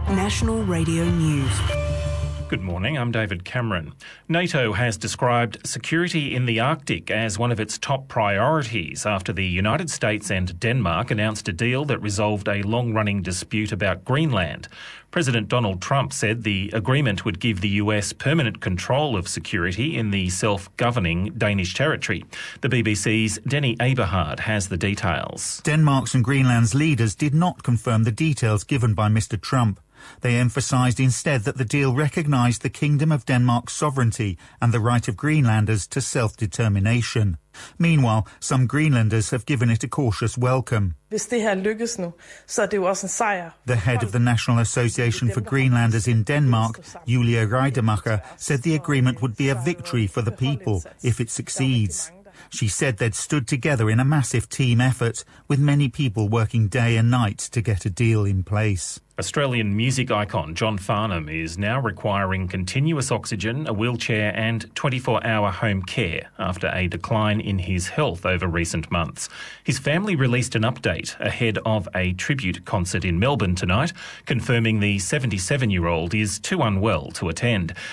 National Radio News. Good morning, I'm David Cameron. NATO has described security in the Arctic as one of its top priorities after the United States and Denmark announced a deal that resolved a long-running dispute about Greenland. President Donald Trump said the agreement would give the US permanent control of security in the self-governing Danish territory. The BBC's Denny Aberhard has the details. Denmark's and Greenland's leaders did not confirm the details given by Mr. Trump. They emphasised instead that the deal recognised the Kingdom of Denmark's sovereignty and the right of Greenlanders to self-determination. Meanwhile, some Greenlanders have given it a cautious welcome. The head of the National Association for Greenlanders in Denmark, Julia Reidemacher, said the agreement would be a victory for the people if it succeeds. She said they'd stood together in a massive team effort, with many people working day and night to get a deal in place. Australian music icon John Farnham is now requiring continuous oxygen, a wheelchair and 24-hour home care after a decline in his health over recent months. His family released an update ahead of a tribute concert in Melbourne tonight, confirming the 77-year-old is too unwell to attend.